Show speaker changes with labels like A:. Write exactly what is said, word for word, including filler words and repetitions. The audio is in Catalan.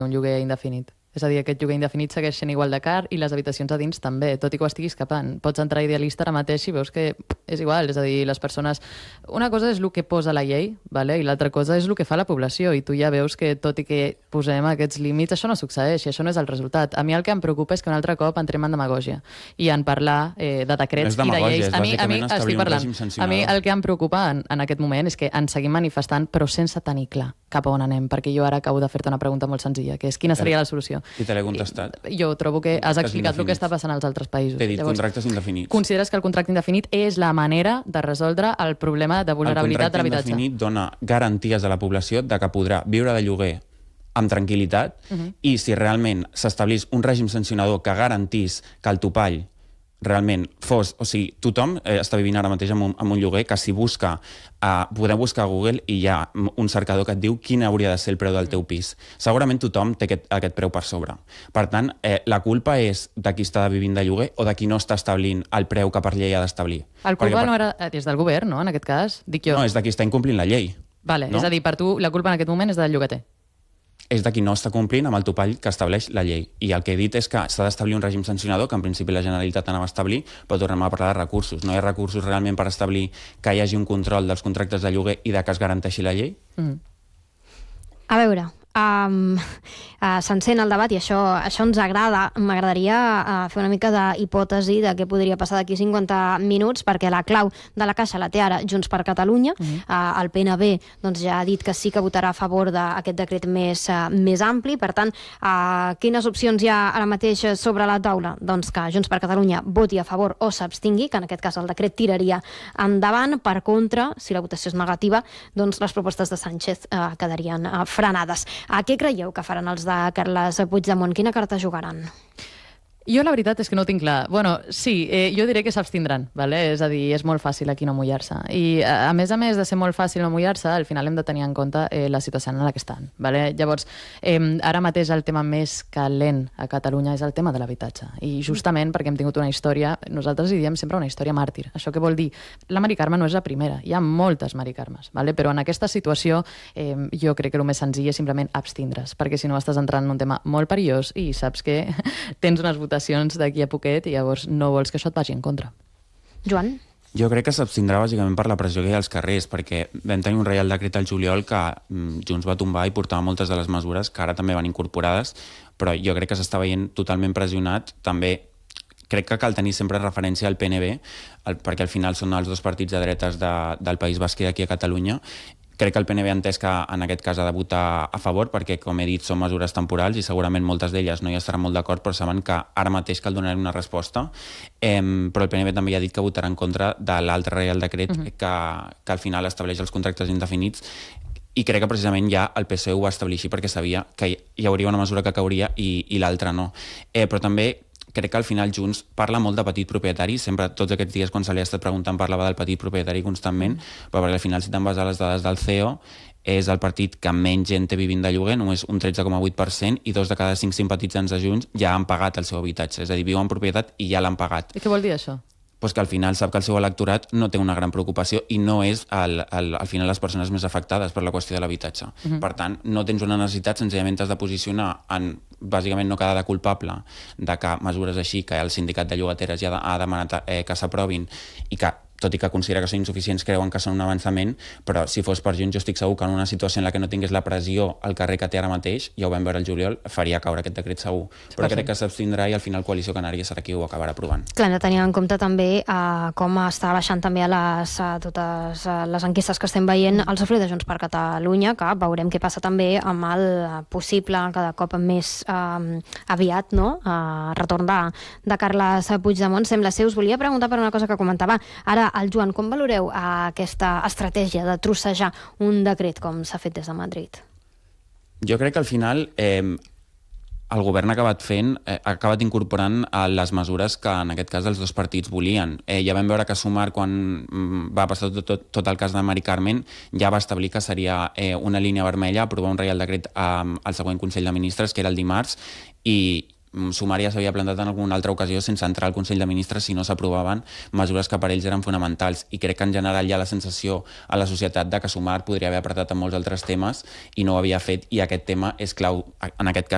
A: un lloguer indefinit. És a dir, aquest lloguer indefinit segueix sent igual de car i les habitacions a dins també, tot i que ho estiguis capant. Pots entrar a Idealista ara mateix i veus que és igual, és a dir, les persones... Una cosa és el que posa la llei, vale? I l'altra cosa és el que fa la població, i tu ja veus que, tot i que posem aquests límits, això no succeeix, i això no és el resultat. A mi el que em preocupa és que un altre cop entrem en demagògia i en parlar eh, de decrets
B: no
A: i de lleis.
B: A mi, a mi,
A: estic parlant. A mi el que em preocupa en, en aquest moment és que ens seguim manifestant, però sense tenir clar cap a on anem, perquè jo ara acabo de fer-te una pregunta molt senzilla, que és quina seria la solució.
B: I te l'he contestat.
A: Jo trobo que has explicat el que està passant als altres països.
B: T'he dit contractes indefinits.
A: Consideres que el contracte indefinit és la manera de resoldre el problema de vulnerabilitat de l'habitatge?
B: El contracte indefinit dona garanties a la població de que podrà viure de lloguer amb tranquil·litat i si realment s'establís un règim sancionador que garantís que el topall realment fos... O sigui, tothom eh, està vivint ara mateix amb un, amb un lloguer que si busca... Eh, podeu buscar a Google i hi ha un cercador que et diu quin hauria de ser el preu del teu pis. Segurament tothom té aquest, aquest preu per sobre. Per tant, eh, la culpa és de qui està vivint de lloguer o de qui no està establint el preu que per llei ha d'establir.
A: El culpa Perquè, no era... és del govern, no?, en aquest cas? Dic jo.
B: No, és de qui està incomplint la llei.
A: Vale,
B: no?
A: És a dir, per tu la culpa en aquest moment és del llogater.
B: És de qui no està complint amb el topall que estableix la llei. I el que he dit és que s'ha d'establir un règim sancionador, que en principi la Generalitat anava a establir, però tornem a parlar de recursos. No hi ha recursos realment per establir que hi hagi un control dels contractes de lloguer i de que es garanteixi la llei?
C: Mm. A veure, um, uh, s'encén el debat i això, això ens agrada. M'agradaria uh, fer una mica d'hipòtesi de què podria passar d'aquí cinquanta minuts, perquè la clau de la Caixa la té ara Junts per Catalunya. Mm. Uh, el P N B doncs, ja ha dit que sí que votarà a favor d'aquest decret més, uh, més ampli. Per tant, uh, quines opcions hi ha ara mateix sobre la taula? Doncs que Junts per Catalunya voti a favor o s'abstingui, que en aquest cas el decret tiraria endavant. Per contra, si la votació és negativa, doncs les propostes de Sánchez uh, quedarien uh, frenades. A què creieu que faran els de Carles Puigdemont? Quina carta jugaran?
A: Jo la veritat és que no ho tinc clar. Bueno, sí, eh, jo diré que s'abstindran, ¿vale? És a dir, és molt fàcil aquí no mullar-se. I a més a més de ser molt fàcil no mullar-se, al final hem de tenir en compte eh, la situació en la que estan, ¿vale? Llavors, eh, ara mateix el tema més calent a Catalunya és el tema de l'habitatge. I justament perquè hem tingut una història, nosaltres hi diem sempre una història màrtir. Això què vol dir? La Mari Carme no és la primera, hi ha moltes Mari Carmes, ¿vale? Però en aquesta situació eh, jo crec que el més senzill és simplement abstindre's, perquè si no estàs entrant en un tema molt perillós i saps que tens unes votacions d'aquí a poquet i llavors no vols que això et vagi en contra.
C: Joan?
B: Jo crec que s'abstindrà bàsicament per la pressió que hi ha als carrers, perquè vam tenir un reial decret al juliol que mm, Junts va tombar i portava moltes de les mesures que ara també van incorporades, però jo crec que s'està veient totalment pressionat. També crec que cal tenir sempre referència al P N B, el, perquè al final són els dos partits de dretes de, del País Basc i aquí a Catalunya. Crec que el P N B ha entès que en aquest cas ha de votar a favor perquè, com he dit, són mesures temporals i segurament moltes d'elles no hi estaran molt d'acord, però saben que ara mateix cal donar una resposta. Eh, però el P N B també ha dit que votarà en contra de l'altre reial decret uh-huh. que, que al final estableix els contractes indefinits i crec que precisament ja el P S O ho va establir així perquè sabia que hi hauria una mesura que cauria i, i l'altra no. Eh, però també crec que al final Junts parla molt de petit propietari, sempre tots aquests dies quan se li ha estat preguntant parlava del petit propietari constantment, però perquè al final si te'n vas a les dades del C E O és el partit que menys gent té vivint de lloguer, només un tretze coma vuit per cent i dos de cada cinc simpatitzants de Junts ja han pagat el seu habitatge, és a dir, viu en propietat i ja l'han pagat.
A: I què vol dir això?
B: Pues que al final sap que el seu electorat no té una gran preocupació i no és el, el, al final les persones més afectades per la qüestió de l'habitatge. Uh-huh. Per tant, no tens una necessitat, senzillament t'has de posicionar en, bàsicament, no quedar de culpable de que mesures així, que el sindicat de llogateres ja ha demanat eh, que s'aprovin i que tot i que considera que són insuficients, creuen que són un avançament, però si fos per Junts jo estic segur que en una situació en la que no tingués la pressió al carrer que té ara mateix, ja ho vam veure el juliol, faria caure aquest decret segur. Però crec que s'abstindrà i al final Coalició Canària serà qui ho acabarà aprovant.
C: Clar, hem de tenir en compte també eh, com està baixant també a les, a totes les enquestes que estem veient el sofre de Junts per Catalunya, que veurem què passa també amb el possible, cada cop més eh, aviat, no? Eh, retorn de, de Carles Puigdemont. Sembla ser, us volia preguntar per una cosa que comentava ara el Joan, com valoreu aquesta estratègia de trossejar un decret com s'ha fet des de Madrid?
B: Jo crec que al final eh, el govern ha acabat fent, eh, ha acabat incorporant eh, les mesures que en aquest cas els dos partits volien. Eh, ja vam veure que Sumar, quan mm, va passar tot, tot, tot el cas de Mari Carmen, ja va establir que seria eh, una línia vermella aprovar un reial decret eh, al següent Consell de Ministres, que era el dimarts, i Sumar ja s'havia plantat en alguna altra ocasió sense entrar al Consell de Ministres si no s'aprovaven mesures que per ells eren fonamentals, i crec que en general hi ha la sensació a la societat de que Sumar podria haver apretat en molts altres temes i no ho havia fet, i aquest tema és clau en aquest cas